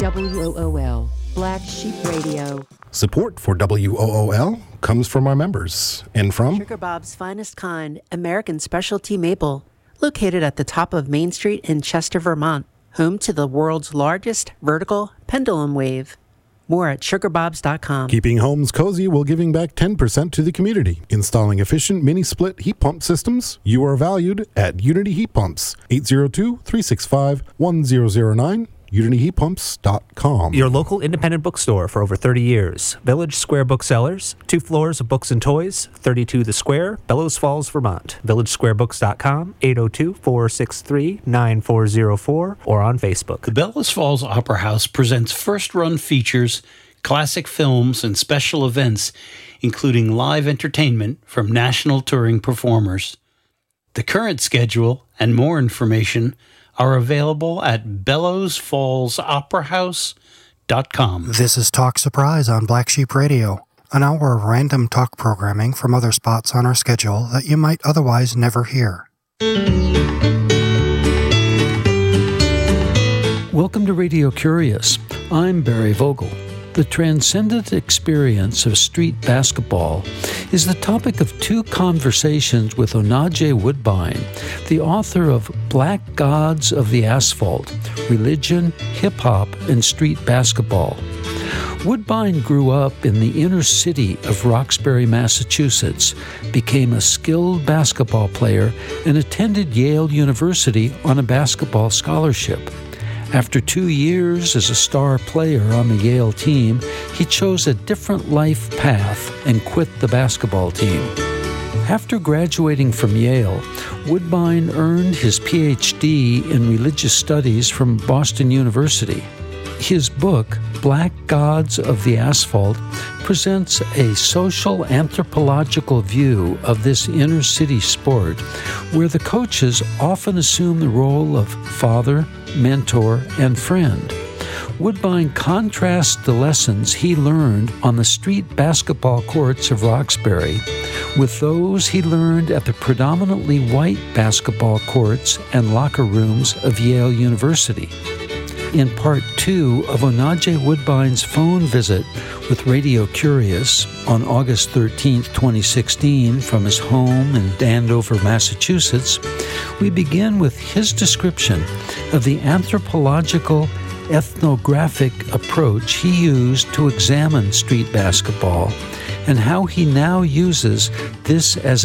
WOOL, Black Sheep Radio. Support for WOOL comes from our members and from Sugar Bob's Finest Kind, American Specialty Maple, located at the top of Main Street in Chester, Vermont, home to the world's largest vertical pendulum wave. More at sugarbobs.com. Keeping homes cozy while giving back 10% to the community. Installing efficient mini-split heat pump systems. You are valued at Unity Heat Pumps. 802-365-1009. UnityHeatPumps.com. Your local independent bookstore for over 30 years. Village Square Booksellers, 2 floors of books and toys, 32 The Square, Bellows Falls, Vermont. VillageSquareBooks.com, 802-463-9404, or on Facebook. The Bellows Falls Opera House presents first-run features, classic films, and special events, including live entertainment from national touring performers. The current schedule and more information are available at bellowsfallsoperahouse.com. This is Talk Surprise on Black Sheep Radio, an hour of random talk programming from other spots on our schedule that you might otherwise never hear. Welcome to Radio Curious. I'm Barry Vogel. The transcendent experience of street basketball is the topic of 2 conversations with Onaje Woodbine, the author of Black Gods of the Asphalt, Religion, Hip-Hop, and Street Basketball. Woodbine grew up in the inner city of Roxbury, Massachusetts, became a skilled basketball player, and attended Yale University on a basketball scholarship. After 2 years as a star player on the Yale team, he chose a different life path and quit the basketball team. After graduating from Yale, Woodbine earned his Ph.D. in religious studies from Boston University. His book, Black Gods of the Asphalt, presents a social anthropological view of this inner city sport, where the coaches often assume the role of father, mentor, and friend. Woodbine contrasts the lessons he learned on the street basketball courts of Roxbury with those he learned at the predominantly white basketball courts and locker rooms of Yale University. In Part 2 of Onaje Woodbine's phone visit with Radio Curious on August 13, 2016, from his home in Andover, Massachusetts, we begin with his description of the anthropological, ethnographic approach he used to examine street basketball and how he now uses this as